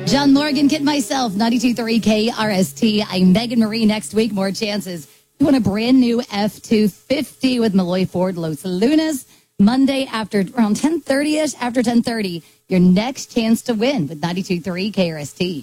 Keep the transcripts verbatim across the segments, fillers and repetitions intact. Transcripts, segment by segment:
John Morgan, Kid Myself, ninety-two point three K R S T. I'm Megan Marie. Next week, more chances. You want a brand new F two fifty with Malloy Ford Los Lunas. Monday after around ten thirty-ish, after ten thirty, your next chance to win with ninety-two point three K R S T.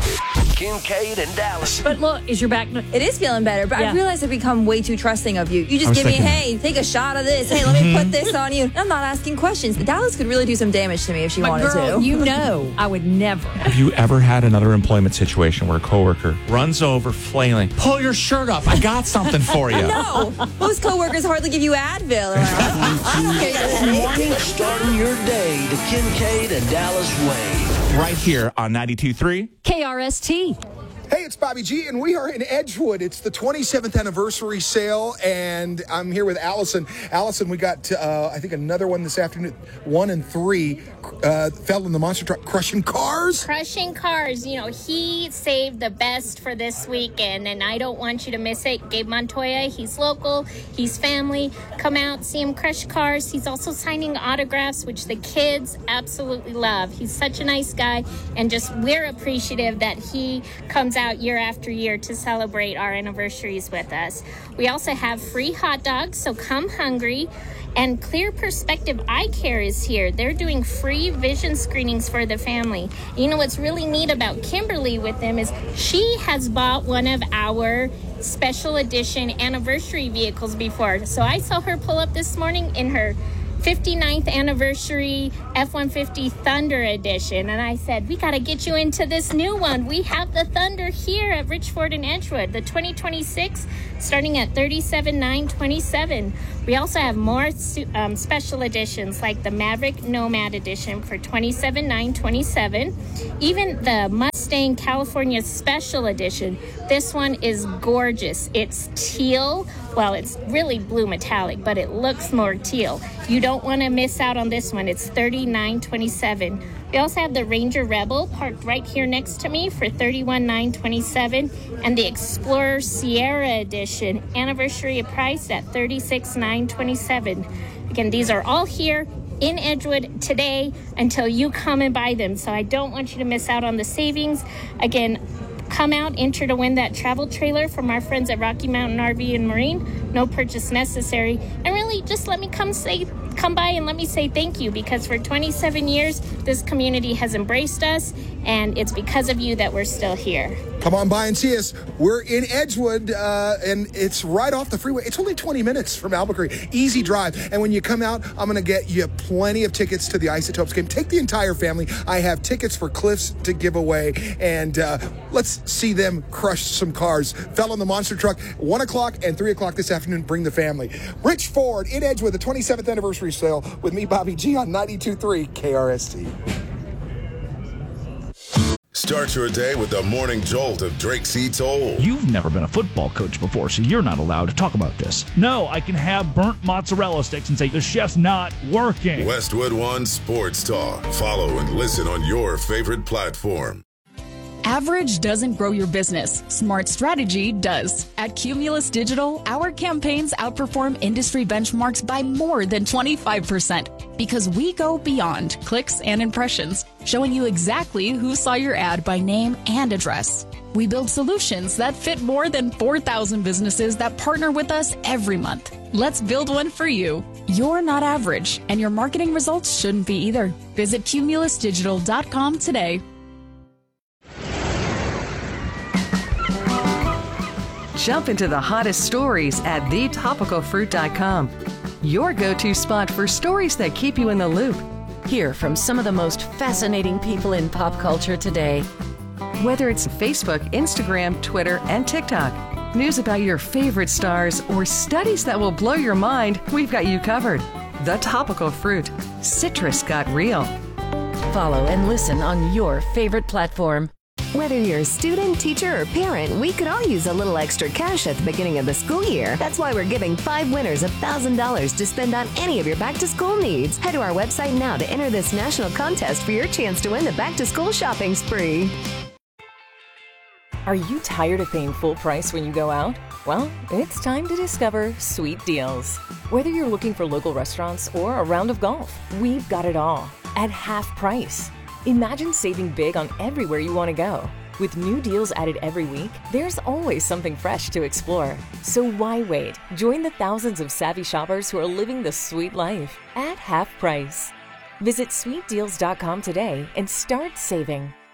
Kincaid and Dallas. But look, is your back... It is feeling better, but Yeah. I realize I've become way too trusting of you. You just give thinking- me, hey, take a shot of this. Hey, let me put this on you. I'm not asking questions. Dallas could really do some damage to me if she But wanted girl, to. you know I would never. Have you ever had another employment situation where a coworker runs over flailing, pull your shirt up, I got something for you? No, most coworkers hardly give you Advil. Or, I don't care. Good morning, starting your day the Kincaid and Dallas way. Right here on ninety-two point three. K R S T. Hey, it's Bobby G, and we are in Edgewood. It's the twenty-seventh anniversary sale, and I'm here with Allison. Allison, we got, uh, I think, another one this afternoon. One and three uh, fell in the monster truck, crushing cars. Crushing cars. You know, he saved the best for this weekend, and I don't want you to miss it. Gabe Montoya, he's local, he's family. Come out, see him crush cars. He's also signing autographs, which the kids absolutely love. He's such a nice guy, and just we're appreciative that he comes out year after year to celebrate our anniversaries with us. We also have free hot dogs, so come hungry. And Clear Perspective Eye Care is here. They're doing free vision screenings for the family. You know what's really neat about Kimberly with them is she has bought one of our special edition anniversary vehicles before. So I saw her pull up this morning in her fifty-ninth anniversary F one fifty Thunder edition, and I said, we got to get you into this new one. We have the Thunder here at Richford and Edgewood, the twenty twenty-six, starting at thirty-seven thousand nine hundred twenty-seven dollars. We also have more um, special editions like the Maverick Nomad edition for twenty-seven thousand nine hundred twenty-seven dollars. Even the Mustang California Special Edition, this one is gorgeous. It's teal. Well, it's really blue metallic, but it looks more teal. You don't want to miss out on this one. It's thirty-nine thousand nine hundred twenty-seven dollars. We also have the Ranger Rebel parked right here next to me for thirty-one thousand nine hundred twenty-seven dollars, and the Explorer Sierra Edition, anniversary price at thirty-six thousand nine hundred twenty-seven dollars. Again, these are all here in Edgewood today until you come and buy them. So I don't want you to miss out on the savings. Again, come out, enter to win that travel trailer from our friends at Rocky Mountain R V and Marine. No purchase necessary. And really, just let me come say, come by and let me say thank you, because for twenty-seven years, this community has embraced us, and it's because of you that we're still here. Come on by and see us. We're in Edgewood, uh, and it's right off the freeway. It's only twenty minutes from Albuquerque. Easy drive. And when you come out, I'm going to get you plenty of tickets to the Isotopes game. Take the entire family. I have tickets for Cliffs to give away, and uh, let's see them crush some cars. Fell on the monster truck, one o'clock and three o'clock this afternoon. Bring the family. Rich Ford in Edgewood, the twenty-seventh anniversary sale with me, Bobby G, on ninety-two point three K R S T. Start your day with the morning jolt of Drake C. Toll. You've never been a football coach before, so you're not allowed to talk about this. No, I can have burnt mozzarella sticks and say the chef's not working. Westwood One Sports Talk. Follow and listen on your favorite platform. Average doesn't grow your business. Smart strategy does. At Cumulus Digital, our campaigns outperform industry benchmarks by more than twenty-five percent because we go beyond clicks and impressions, showing you exactly who saw your ad by name and address. We build solutions that fit more than four thousand businesses that partner with us every month. Let's build one for you. You're not average, and your marketing results shouldn't be either. Visit cumulus digital dot com today. Jump into the hottest stories at the topical fruit dot com. Your go-to spot for stories that keep you in the loop. Hear from some of the most fascinating people in pop culture today. Whether it's Facebook, Instagram, Twitter, and TikTok, news about your favorite stars, or studies that will blow your mind, we've got you covered. The Topical Fruit. Citrus got real. Follow and listen on your favorite platform. Whether you're a student, teacher, or parent, we could all use a little extra cash at the beginning of the school year. That's why we're giving five winners one thousand dollars to spend on any of your back-to-school needs. Head to our website now to enter this national contest for your chance to win the back-to-school shopping spree. Are you tired of paying full price when you go out? Well, it's time to discover Sweet Deals. Whether you're looking for local restaurants or a round of golf, we've got it all at half price. Imagine saving big on everywhere you want to go. With new deals added every week, there's always something fresh to explore. So why wait? Join the thousands of savvy shoppers who are living the sweet life at half price. Visit sweet deals dot com today and start saving.